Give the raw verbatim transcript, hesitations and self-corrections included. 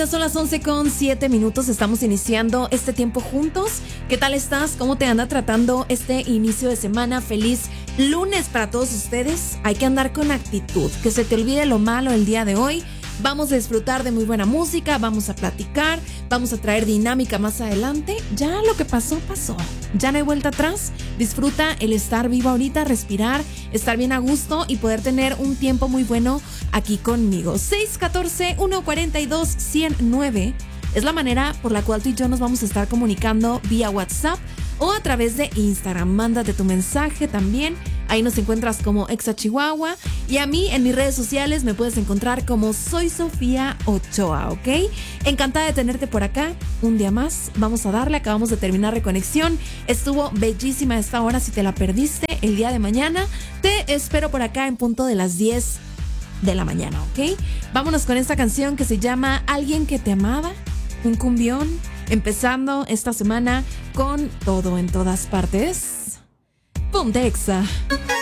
Son las once con siete minutos, estamos iniciando este tiempo juntos. ¿Qué tal estás? ¿Cómo te anda tratando este inicio de semana? Feliz lunes para todos ustedes. Hay que andar con actitud, que se te olvide lo malo el día de hoy. Vamos a disfrutar de muy buena música, vamos a platicar, vamos a traer dinámica más adelante. Ya lo que pasó, pasó. Ya no hay vuelta atrás. Disfruta el estar vivo ahorita, respirar, estar bien a gusto y poder tener un tiempo muy bueno aquí conmigo. seis uno cuatro, uno cuatro dos, uno cero nueve es la manera por la cual tú y yo nos vamos a estar comunicando vía WhatsApp o a través de Instagram. Mándate tu mensaje también. Ahí nos encuentras como Exa Chihuahua. Y a mí en mis redes sociales me puedes encontrar como Soy Sofía Ochoa, ¿ok? Encantada de tenerte por acá. Un día más. Vamos a darle. Acabamos de terminar Reconexión. Estuvo bellísima esta hora. Si te la perdiste el día de mañana, te espero por acá en punto de las diez de la mañana, ¿ok? Vámonos con esta canción que se llama Alguien que te amaba. Un cumbión. Empezando esta semana con todo en todas partes. Ponte Exa.